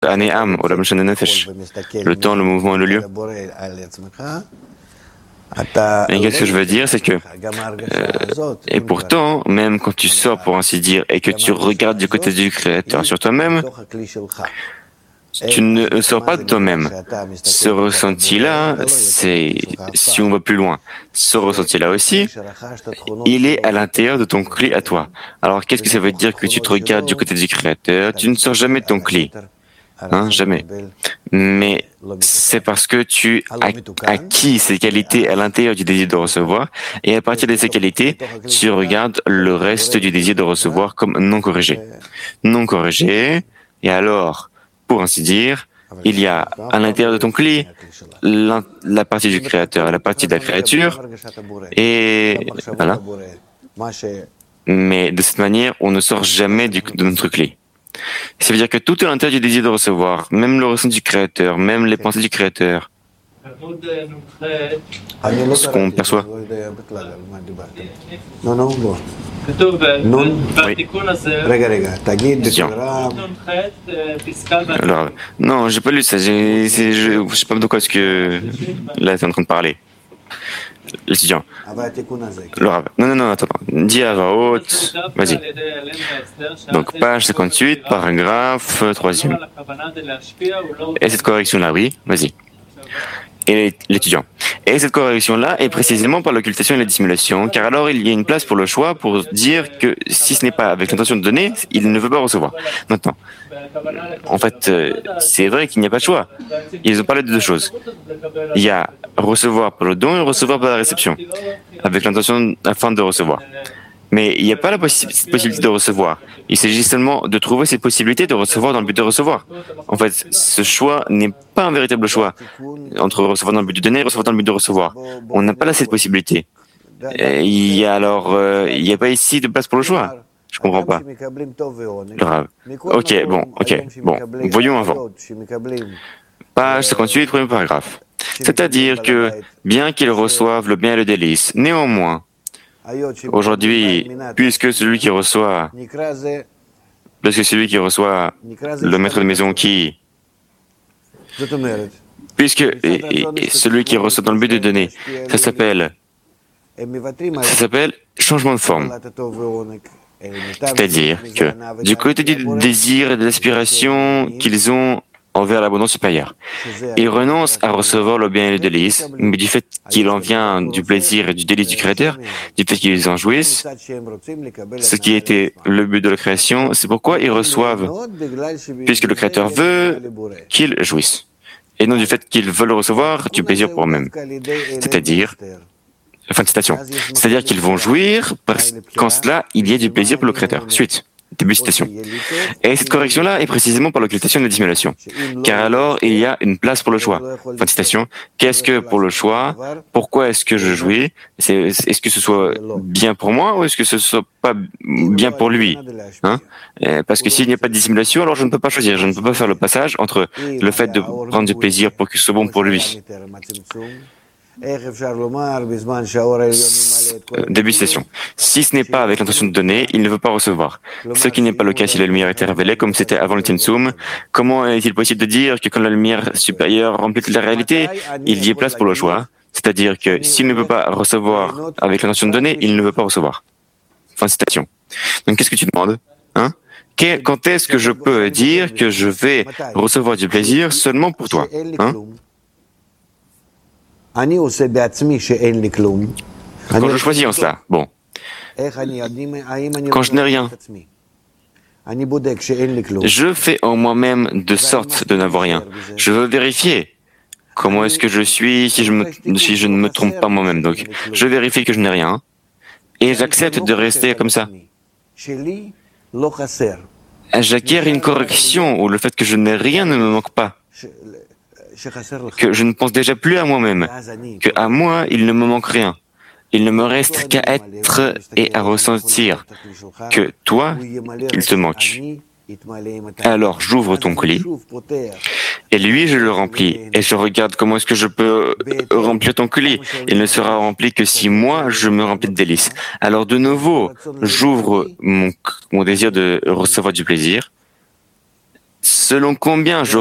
Anéam, Olam Shana Nefesh, le temps, le mouvement et le lieu. Et qu'est-ce que je veux dire, c'est que, et pourtant, même quand tu sors, pour ainsi dire, et que tu regardes du côté du Créateur sur toi-même, tu ne sors pas de toi-même. Ce ressenti-là, c'est, si on va plus loin, ce ressenti-là aussi, il est à l'intérieur de ton cli à toi. Alors, qu'est-ce que ça veut dire que tu te regardes du côté du Créateur? Tu ne sors jamais de ton cli. Jamais. Mais c'est parce que tu as acquis ces qualités à l'intérieur du désir de recevoir, et à partir de ces qualités, tu regardes le reste du désir de recevoir comme non corrigé. Non corrigé, et alors, pour ainsi dire, il y a à l'intérieur de ton cli la partie du créateur et la partie de la créature, et voilà. Mais de cette manière, on ne sort jamais de notre cli. Ça veut dire que tout est à l'intérieur du désir de recevoir, même le ressenti du créateur, même les pensées du créateur, ce qu'on perçoit. Alors, non, j'ai pas lu ça. Je sais pas de quoi est-ce que là tu es en train de parler. L'étudiant. Le Rav. Non, attends. Dis à voix haute. Vas-y. Donc, page 58, paragraphe 3e. Et cette correction-là, oui, vas-y. Et l'étudiant. Et cette correction-là est précisément par l'occultation et la dissimulation, car alors il y a une place pour le choix pour dire que si ce n'est pas avec l'intention de donner, il ne veut pas recevoir. Maintenant, en fait, c'est vrai qu'il n'y a pas de choix. Ils ont parlé de deux choses. Il y a recevoir par le don et recevoir par la réception, avec l'intention afin de recevoir. Mais il n'y a pas la possibilité de recevoir. Il s'agit seulement de trouver cette possibilité de recevoir dans le but de recevoir. En fait, ce choix n'est pas un véritable choix entre recevoir dans le but de donner et recevoir dans le but de recevoir. On n'a pas là cette possibilité. Il y a pas ici de place pour le choix. Je comprends pas. Grave. Ok, bon. Voyons avant. Page 58, premier paragraphe. C'est-à-dire que, bien qu'ils reçoivent le bien et le délice, néanmoins, aujourd'hui, puisque celui qui reçoit le maître de maison puisque celui qui reçoit dans le but de donner, ça s'appelle changement de forme. C'est-à-dire que du côté du désir et de l'aspiration qu'ils ont envers l'abondance supérieure, ils renoncent à recevoir le bien et le délice, mais du fait qu'il en vient du plaisir et du délice du Créateur, du fait qu'ils en jouissent, ce qui était le but de la création, c'est pourquoi ils reçoivent, puisque le Créateur veut qu'ils jouissent, et non du fait qu'ils veulent recevoir du plaisir pour eux-mêmes. C'est-à-dire, fin de citation, c'est-à-dire qu'ils vont jouir parce qu'en cela, il y a du plaisir pour le Créateur. Suite. Début de citation. Et cette correction-là est précisément par l'occultation et la dissimulation. Car alors, il y a une place pour le choix. Fin de citation. Qu'est-ce que pour le choix? Pourquoi est-ce que je jouis? Est-ce que ce soit bien pour moi ou est-ce que ce soit pas bien pour lui? Parce que s'il n'y a pas de dissimulation, alors je ne peux pas choisir. Je ne peux pas faire le passage entre le fait de prendre du plaisir pour que ce soit bon pour lui. Début de citation. Si ce n'est pas avec l'intention de donner, il ne veut pas recevoir. Ce qui n'est pas le cas si la lumière était révélée comme c'était avant le Tinsum. Comment est-il possible de dire que quand la lumière supérieure remplit toute la réalité, il y ait place pour le choix? C'est-à-dire que s'il ne peut pas recevoir avec l'intention de donner, il ne veut pas recevoir. Fin de citation. Donc qu'est-ce que tu demandes? Quand est-ce que je peux dire que je vais recevoir du plaisir seulement pour toi? Quand je choisis en cela, bon. Quand je n'ai rien, je fais en moi-même de sorte de n'avoir rien. Je veux vérifier comment est-ce que je suis si je ne me trompe pas moi-même. Donc, je vérifie que je n'ai rien et j'accepte de rester comme ça. J'acquiers une correction où le fait que je n'ai rien ne me manque pas. Que je ne pense déjà plus à moi-même, que à moi, il ne me manque rien. Il ne me reste qu'à être et à ressentir que toi, il te manque. Alors j'ouvre ton colis, et lui, je le remplis, et je regarde comment est-ce que je peux remplir ton colis. Il ne sera rempli que si moi, je me remplis de délices. Alors de nouveau, j'ouvre mon désir de recevoir du plaisir, Selon combien